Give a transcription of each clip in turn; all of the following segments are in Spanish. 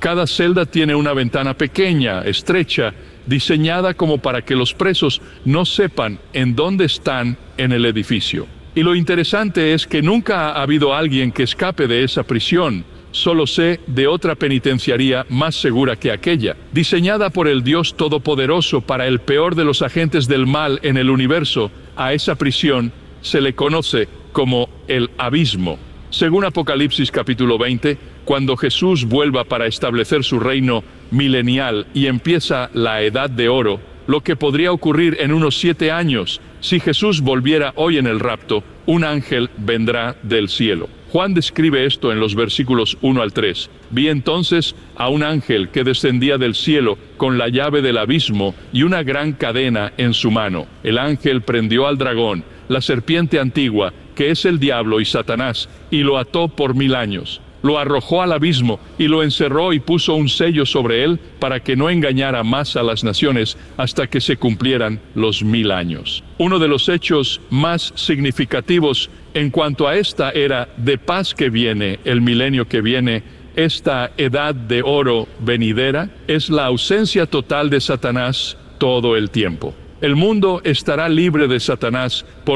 Cada celda tiene una ventana pequeña, estrecha, diseñada como para que los presos no sepan en dónde están en el edificio. Y lo interesante es que nunca ha habido alguien que escape de esa prisión. Solo sé de otra penitenciaría más segura que aquella, diseñada por el Dios Todopoderoso para el peor de los agentes del mal en el universo. A esa prisión se le conoce como el abismo. Según Apocalipsis capítulo 20, cuando Jesús vuelva para establecer su reino milenial y empieza la Edad de Oro, lo que podría ocurrir en unos 7 años, si Jesús volviera hoy en el rapto, un ángel vendrá del cielo. Juan describe esto en los versículos 1 al 3. Vi entonces a un ángel que descendía del cielo con la llave del abismo y una gran cadena en su mano. El ángel prendió al dragón, la serpiente antigua, que es el diablo y Satanás, y lo ató por 1000 años. Lo arrojó al abismo y lo encerró y puso un sello sobre él para que no engañara más a las naciones hasta que se cumplieran los 1000 años. Uno de los hechos más significativos en cuanto a esta era de paz que viene, el milenio que viene, esta edad de oro venidera, es la ausencia total de Satanás todo el tiempo. El mundo estará libre de Satanás por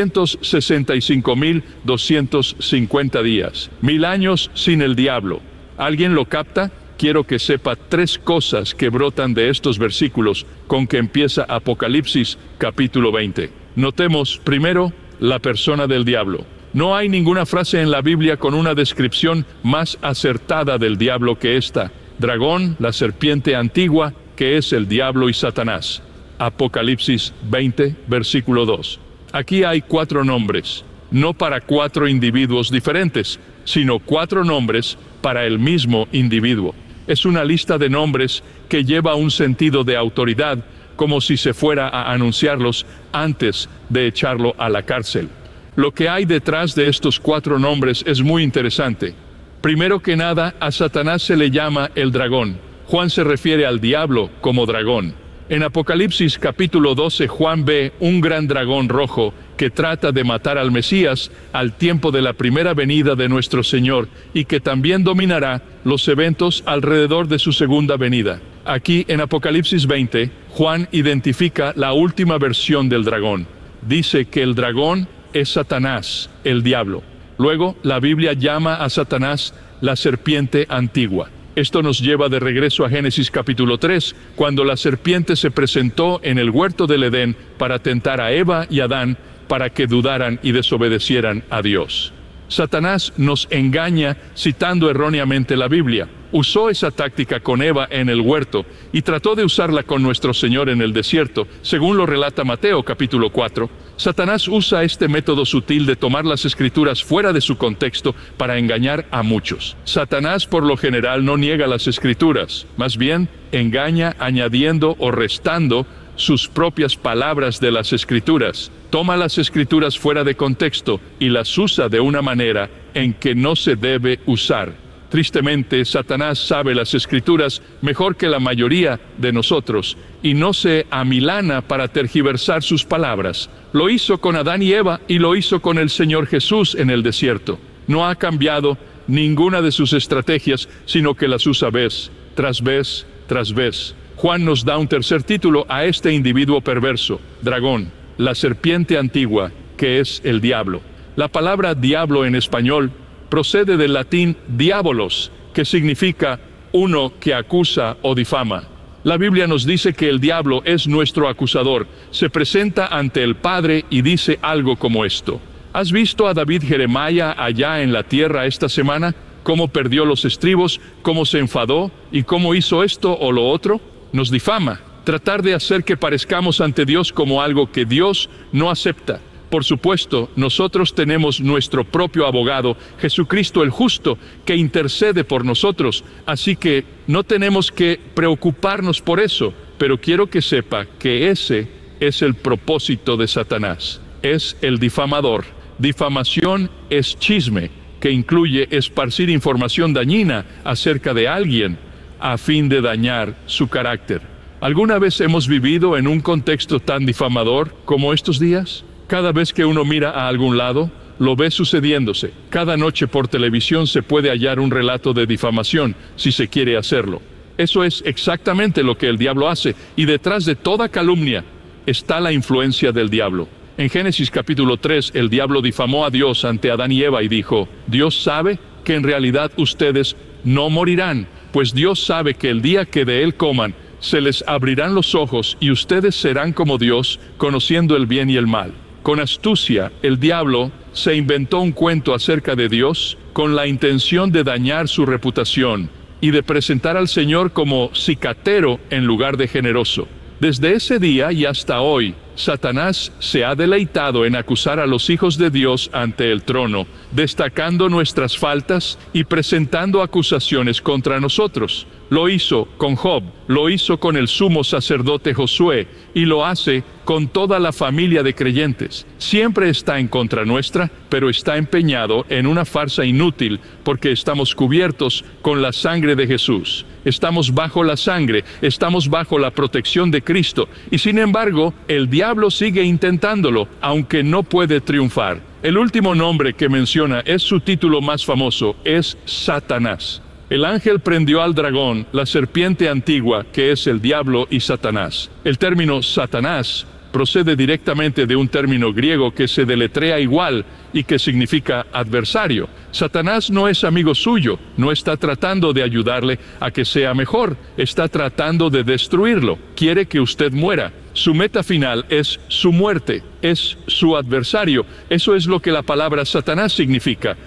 365.250 días, 1000 años sin el diablo. ¿Alguien lo capta? Quiero que sepa 3 cosas que brotan de estos versículos con que empieza Apocalipsis capítulo 20. Notemos primero la persona del diablo. No hay ninguna frase en la Biblia con una descripción más acertada del diablo que esta: dragón, la serpiente antigua, que es el diablo y Satanás. Apocalipsis 20, versículo 2. Aquí hay 4 nombres, no para 4 individuos diferentes, sino 4 nombres para el mismo individuo. Es una lista de nombres que lleva un sentido de autoridad, como si se fuera a anunciarlos antes de echarlo a la cárcel. Lo que hay detrás de estos 4 nombres es muy interesante. Primero que nada, a Satanás se le llama el dragón. Juan se refiere al diablo como dragón. En Apocalipsis capítulo 12, Juan ve un gran dragón rojo que trata de matar al Mesías al tiempo de la primera venida de nuestro Señor y que también dominará los eventos alrededor de su segunda venida. Aquí en Apocalipsis 20, Juan identifica la última versión del dragón. Dice que el dragón es Satanás, el diablo. Luego, la Biblia llama a Satanás la serpiente antigua. Esto nos lleva de regreso a Génesis capítulo 3, cuando la serpiente se presentó en el huerto del Edén para tentar a Eva y Adán para que dudaran y desobedecieran a Dios. Satanás nos engaña citando erróneamente la Biblia. Usó esa táctica con Eva en el huerto y trató de usarla con nuestro Señor en el desierto, según lo relata Mateo capítulo 4. Satanás usa este método sutil de tomar las escrituras fuera de su contexto para engañar a muchos. Satanás por lo general no niega las escrituras, más bien engaña añadiendo o restando sus propias palabras de las escrituras. Toma las escrituras fuera de contexto y las usa de una manera en que no se debe usar. Tristemente, Satanás sabe las escrituras mejor que la mayoría de nosotros y no se amilana para tergiversar sus palabras. Lo hizo con Adán y Eva y lo hizo con el Señor Jesús en el desierto. No ha cambiado ninguna de sus estrategias, sino que las usa vez tras vez tras vez. Juan nos da un tercer título a este individuo perverso: dragón, la serpiente antigua, que es el diablo. La palabra diablo en español procede del latín diabolos, que significa uno que acusa o difama. La Biblia nos dice que el diablo es nuestro acusador. Se presenta ante el Padre y dice algo como esto: ¿has visto a David Jeremiah allá en la tierra esta semana? ¿Cómo perdió los estribos? ¿Cómo se enfadó? ¿Y cómo hizo esto o lo otro? Nos difama. Tratar de hacer que parezcamos ante Dios como algo que Dios no acepta. Por supuesto, nosotros tenemos nuestro propio abogado, Jesucristo el justo, que intercede por nosotros, así que no tenemos que preocuparnos por eso, pero quiero que sepa que ese es el propósito de Satanás. Es el difamador. Difamación es chisme, que incluye esparcir información dañina acerca de alguien a fin de dañar su carácter. ¿Alguna vez hemos vivido en un contexto tan difamador como estos días? Cada vez que uno mira a algún lado, lo ve sucediéndose. Cada noche por televisión se puede hallar un relato de difamación, si se quiere hacerlo. Eso es exactamente lo que el diablo hace, y detrás de toda calumnia está la influencia del diablo. En Génesis capítulo 3, el diablo difamó a Dios ante Adán y Eva y dijo: Dios sabe que en realidad ustedes no morirán, pues Dios sabe que el día que de él coman, se les abrirán los ojos y ustedes serán como Dios, conociendo el bien y el mal. Con astucia, el diablo se inventó un cuento acerca de Dios con la intención de dañar su reputación y de presentar al Señor como cicatero en lugar de generoso. Desde ese día y hasta hoy, Satanás se ha deleitado en acusar a los hijos de Dios ante el trono, destacando nuestras faltas y presentando acusaciones contra nosotros. Lo hizo con Job, lo hizo con el sumo sacerdote Josué, y lo hace con toda la familia de creyentes. Siempre está en contra nuestra, pero está empeñado en una farsa inútil, porque estamos cubiertos con la sangre de Jesús. Estamos bajo la sangre, estamos bajo la protección de Cristo, y sin embargo, el diablo sigue intentándolo, aunque no puede triunfar. El último nombre que menciona es su título más famoso, es Satanás. El ángel prendió al dragón, la serpiente antigua, que es el diablo y Satanás. El término Satanás procede directamente de un término griego que se deletrea igual y que significa adversario. Satanás no es amigo suyo, no está tratando de ayudarle a que sea mejor, está tratando de destruirlo, quiere que usted muera. Su meta final es su muerte, es su adversario. Eso es lo que la palabra Satanás significa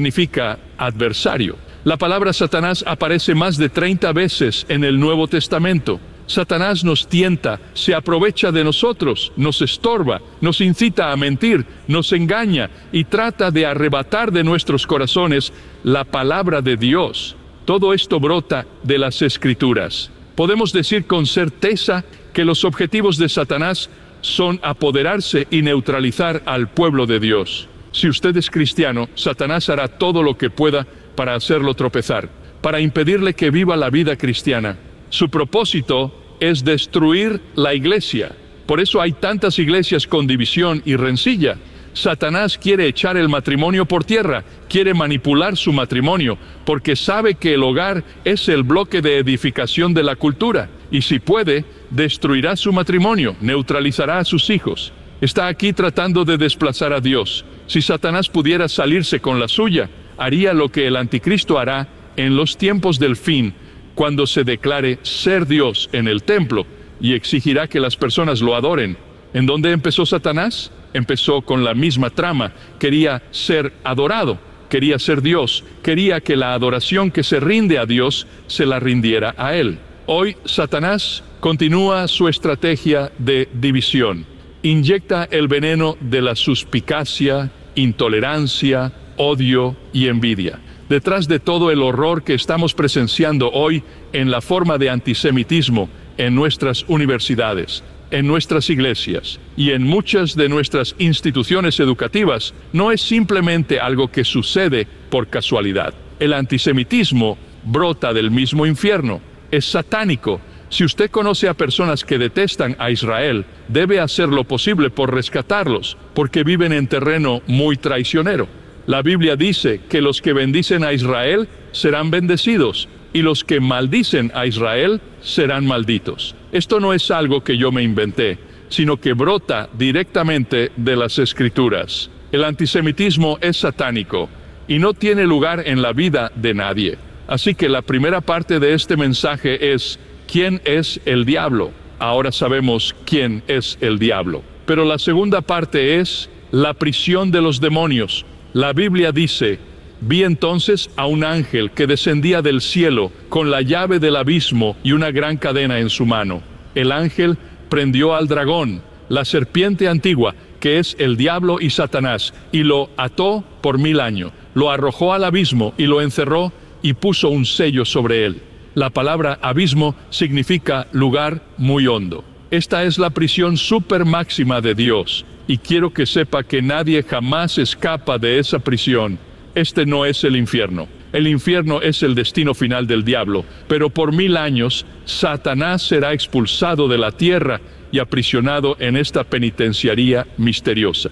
adversario. La palabra Satanás aparece más de 30 veces en el Nuevo Testamento. Satanás nos tienta, se aprovecha de nosotros, nos estorba, nos incita a mentir, nos engaña y trata de arrebatar de nuestros corazones la palabra de Dios. Todo esto brota de las Escrituras. Podemos decir con certeza que los objetivos de Satanás son apoderarse y neutralizar al pueblo de Dios. Si usted es cristiano, Satanás hará todo lo que pueda para hacerlo tropezar, para impedirle que viva la vida cristiana. Su propósito es destruir la iglesia. Por eso hay tantas iglesias con división y rencilla. Satanás quiere echar el matrimonio por tierra, quiere manipular su matrimonio, porque sabe que el hogar es el bloque de edificación de la cultura, y si puede, destruirá su matrimonio, neutralizará a sus hijos. Está aquí tratando de desplazar a Dios. Si Satanás pudiera salirse con la suya, haría lo que el anticristo hará en los tiempos del fin, cuando se declare ser Dios en el templo, y exigirá que las personas lo adoren. ¿En dónde empezó Satanás? Empezó con la misma trama. Quería ser adorado, quería ser Dios, quería que la adoración que se rinde a Dios se la rindiera a Él. Hoy Satanás continúa su estrategia de división. Inyecta el veneno de la suspicacia, intolerancia, odio y envidia. Detrás de todo el horror que estamos presenciando hoy en la forma de antisemitismo en nuestras universidades, en nuestras iglesias y en muchas de nuestras instituciones educativas, no es simplemente algo que sucede por casualidad. El antisemitismo brota del mismo infierno, es satánico. Si usted conoce a personas que detestan a Israel, debe hacer lo posible por rescatarlos, porque viven en terreno muy traicionero. La Biblia dice que los que bendicen a Israel serán bendecidos, y los que maldicen a Israel serán malditos. Esto no es algo que yo me inventé, sino que brota directamente de las Escrituras. El antisemitismo es satánico y no tiene lugar en la vida de nadie. Así que la primera parte de este mensaje es: ¿quién es el diablo? Ahora sabemos quién es el diablo. Pero la segunda parte es la prisión de los demonios. La Biblia dice: vi entonces a un ángel que descendía del cielo con la llave del abismo y una gran cadena en su mano. El ángel prendió al dragón, la serpiente antigua, que es el diablo y Satanás, y lo ató por 1000 años. Lo arrojó al abismo y lo encerró y puso un sello sobre él. La palabra abismo significa lugar muy hondo. Esta es la prisión super máxima de Dios, y quiero que sepa que nadie jamás escapa de esa prisión. Este no es el infierno. El infierno es el destino final del diablo, pero por 1000 años Satanás será expulsado de la tierra y aprisionado en esta penitenciaría misteriosa.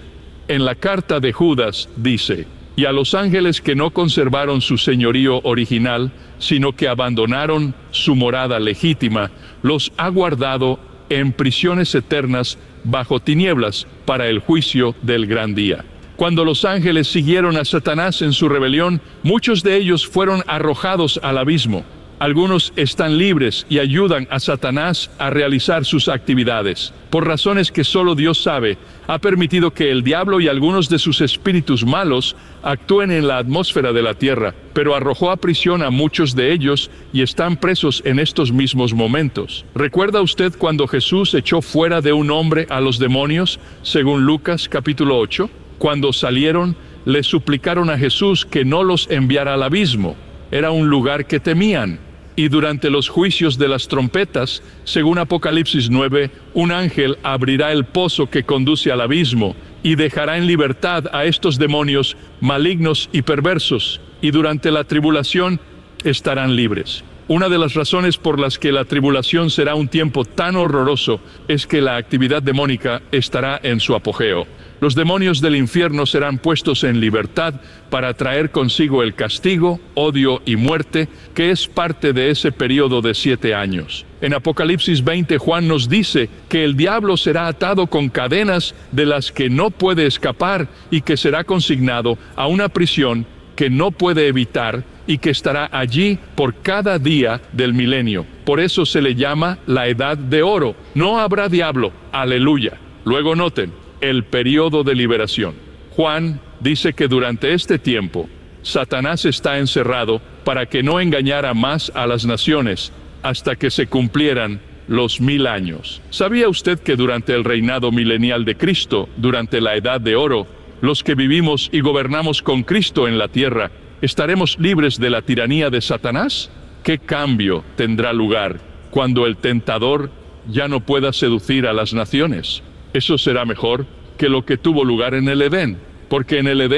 En la carta de Judas dice: y a los ángeles que no conservaron su señorío original, sino que abandonaron su morada legítima, los ha guardado en prisiones eternas bajo tinieblas para el juicio del gran día. Cuando los ángeles siguieron a Satanás en su rebelión, muchos de ellos fueron arrojados al abismo. Algunos están libres y ayudan a Satanás a realizar sus actividades. Por razones que solo Dios sabe, ha permitido que el diablo y algunos de sus espíritus malos actúen en la atmósfera de la tierra, pero arrojó a prisión a muchos de ellos y están presos en estos mismos momentos. ¿Recuerda usted cuando Jesús echó fuera de un hombre a los demonios, según Lucas capítulo 8? Cuando salieron, le suplicaron a Jesús que no los enviara al abismo. Era un lugar que temían. Y durante los juicios de las trompetas, según Apocalipsis 9, un ángel abrirá el pozo que conduce al abismo y dejará en libertad a estos demonios malignos y perversos, y durante la tribulación estarán libres. Una de las razones por las que la tribulación será un tiempo tan horroroso es que la actividad demónica estará en su apogeo. Los demonios del infierno serán puestos en libertad para traer consigo el castigo, odio y muerte, que es parte de ese periodo de 7 años. En Apocalipsis 20, Juan nos dice que el diablo será atado con cadenas de las que no puede escapar y que será consignado a una prisión que no puede evitar y que estará allí por cada día del milenio. Por eso se le llama la Edad de Oro. No habrá diablo. Aleluya. Luego noten el periodo de liberación. Juan dice que durante este tiempo, Satanás está encerrado para que no engañara más a las naciones hasta que se cumplieran los 1000 años. ¿Sabía usted que durante el reinado milenial de Cristo, durante la Edad de Oro, los que vivimos y gobernamos con Cristo en la tierra, estaremos libres de la tiranía de Satanás? ¿Qué cambio tendrá lugar cuando el tentador ya no pueda seducir a las naciones? Eso será mejor que lo que tuvo lugar en el Edén, porque en el Edén